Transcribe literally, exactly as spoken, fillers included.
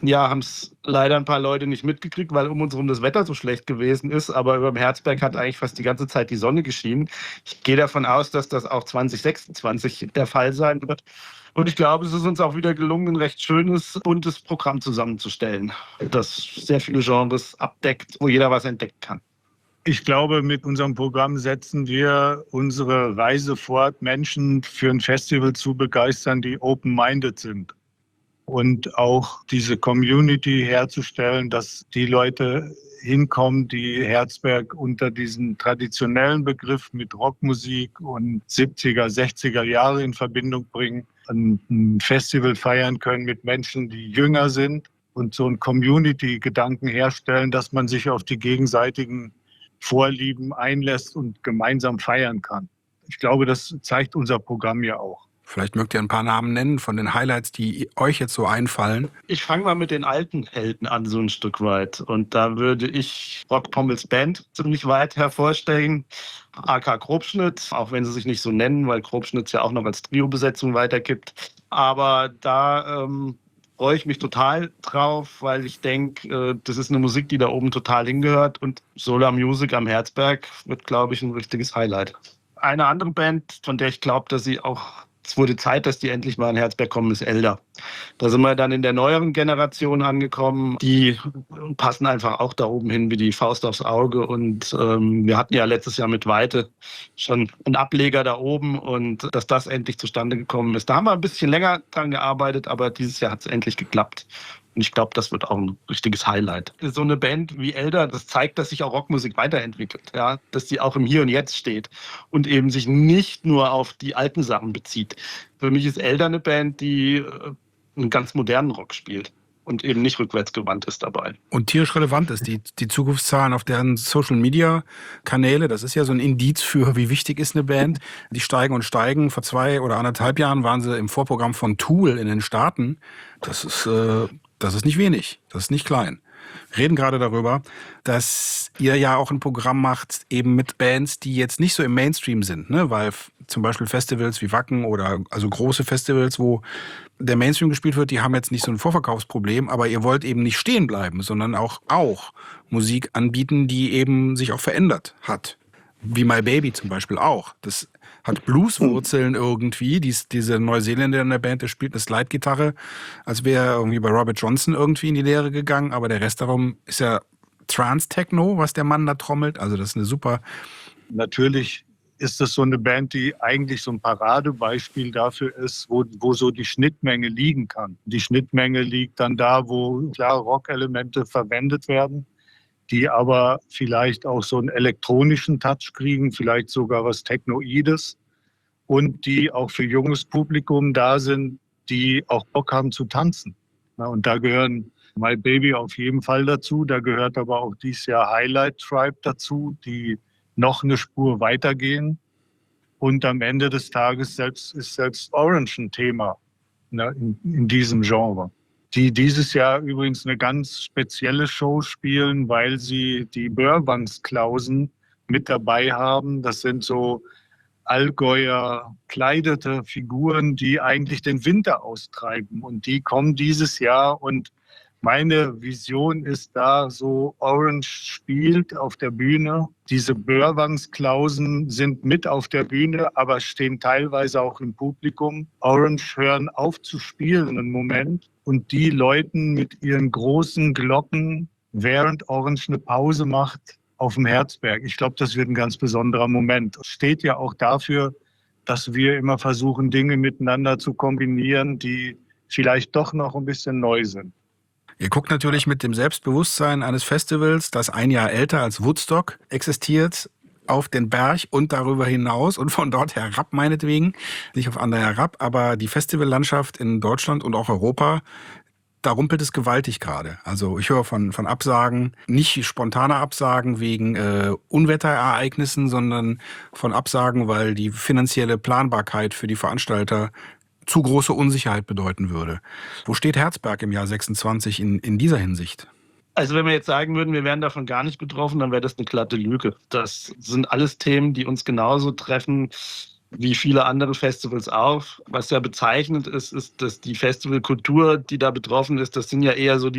Ja, haben es leider ein paar Leute nicht mitgekriegt, weil um uns herum das Wetter so schlecht gewesen ist. Aber über dem Herzberg hat eigentlich fast die ganze Zeit die Sonne geschienen. Ich gehe davon aus, dass das auch zwanzig sechsundzwanzig der Fall sein wird. Und ich glaube, es ist uns auch wieder gelungen, ein recht schönes, buntes Programm zusammenzustellen, das sehr viele Genres abdeckt, wo jeder was entdecken kann. Ich glaube, mit unserem Programm setzen wir unsere Reise fort, Menschen für ein Festival zu begeistern, die open-minded sind. Und auch diese Community herzustellen, dass die Leute hinkommen, die Herzberg unter diesen traditionellen Begriff mit Rockmusik und siebziger, sechziger Jahre in Verbindung bringen, ein Festival feiern können mit Menschen, die jünger sind und so einen Community-Gedanken herstellen, dass man sich auf die gegenseitigen Vorlieben einlässt und gemeinsam feiern kann. Ich glaube, das zeigt unser Programm ja auch. Vielleicht mögt ihr ein paar Namen nennen von den Highlights, die euch jetzt so einfallen. Ich fange mal mit den alten Helden an, so ein Stück weit. Und da würde ich Rock Pommels Band ziemlich weit hervorstellen. A K Grobschnitt, auch wenn sie sich nicht so nennen, weil Grobschnitt es ja auch noch als Trio-Besetzung weitergibt. Aber da ähm, freue ich mich total drauf, weil ich denke, äh, das ist eine Musik, die da oben total hingehört. Und Solar Music am Herzberg wird, glaube ich, ein richtiges Highlight. Eine andere Band, von der ich glaube, dass sie auch es wurde Zeit, dass die endlich mal in Herzberg kommen, ist Elder. Da sind wir dann in der neueren Generation angekommen. Die passen einfach auch da oben hin wie die Faust aufs Auge. Und ähm, wir hatten ja letztes Jahr mit Weite schon einen Ableger da oben. Und dass das endlich zustande gekommen ist, da haben wir ein bisschen länger dran gearbeitet, aber dieses Jahr hat es endlich geklappt. Und ich glaube, das wird auch ein richtiges Highlight. So eine Band wie Elder, das zeigt, dass sich auch Rockmusik weiterentwickelt. Ja? Dass sie auch im Hier und Jetzt steht und eben sich nicht nur auf die alten Sachen bezieht. Für mich ist Elder eine Band, die einen ganz modernen Rock spielt und eben nicht rückwärtsgewandt ist dabei. Und tierisch relevant ist. Die, die Zugriffszahlen auf deren Social-Media-Kanäle, das ist ja so ein Indiz für, wie wichtig ist eine Band. Die steigen und steigen. Vor zwei oder anderthalb Jahren waren sie im Vorprogramm von Tool in den Staaten. Das ist... Äh Das ist nicht wenig, das ist nicht klein. Wir reden gerade darüber, dass ihr ja auch ein Programm macht, eben mit Bands, die jetzt nicht so im Mainstream sind, ne? Weil f- zum Beispiel Festivals wie Wacken oder also große Festivals, wo der Mainstream gespielt wird, die haben jetzt nicht so ein Vorverkaufsproblem, aber ihr wollt eben nicht stehen bleiben, sondern auch, auch Musik anbieten, die eben sich auch verändert hat. Wie My Baby zum Beispiel auch. Das hat Blueswurzeln irgendwie. Dies, diese Neuseeländer in der Band, der spielt eine Slide-Gitarre, als wäre er irgendwie bei Robert Johnson irgendwie in die Lehre gegangen. Aber der Rest darum ist ja Trance-Techno, was der Mann da trommelt. Also das ist eine super... Natürlich ist das so eine Band, die eigentlich so ein Paradebeispiel dafür ist, wo, wo so die Schnittmenge liegen kann. Die Schnittmenge liegt dann da, wo klar Rock-Elemente verwendet werden, die aber vielleicht auch so einen elektronischen Touch kriegen, vielleicht sogar was Technoides und die auch für junges Publikum da sind, die auch Bock haben zu tanzen. Na, und da gehören My Baby auf jeden Fall dazu, da gehört aber auch dieses Jahr Highlight Tribe dazu, die noch eine Spur weitergehen. Und am Ende des Tages selbst, ist selbst Orange ein Thema, ne, in, in diesem Genre. Die dieses Jahr übrigens eine ganz spezielle Show spielen, weil sie die Burbanks-Klausen mit dabei haben. Das sind so Allgäuer kleidete Figuren, die eigentlich den Winter austreiben. Und die kommen dieses Jahr und meine Vision ist da, so Orange spielt auf der Bühne. Diese Burbanks-Klausen sind mit auf der Bühne, aber stehen teilweise auch im Publikum. Orange hören auf zu spielen einen Moment und die läuten mit ihren großen Glocken, während Orange eine Pause macht, auf dem Herzberg. Ich glaube, das wird ein ganz besonderer Moment. Es steht ja auch dafür, dass wir immer versuchen, Dinge miteinander zu kombinieren, die vielleicht doch noch ein bisschen neu sind. Ihr guckt natürlich mit dem Selbstbewusstsein eines Festivals, das ein Jahr älter als Woodstock existiert, auf den Berg und darüber hinaus und von dort herab meinetwegen, nicht auf andere herab, aber die Festivallandschaft in Deutschland und auch Europa, da rumpelt es gewaltig gerade. Also ich höre von, von Absagen, nicht spontane Absagen wegen äh, Unwetterereignissen, sondern von Absagen, weil die finanzielle Planbarkeit für die Veranstalter zu große Unsicherheit bedeuten würde. Wo steht Herzberg im Jahr sechsundzwanzig in, in dieser Hinsicht? Also wenn wir jetzt sagen würden, wir wären davon gar nicht betroffen, dann wäre das eine glatte Lüge. Das sind alles Themen, die uns genauso treffen wie viele andere Festivals auch. Was ja bezeichnend ist, ist, dass die Festivalkultur, die da betroffen ist, das sind ja eher so die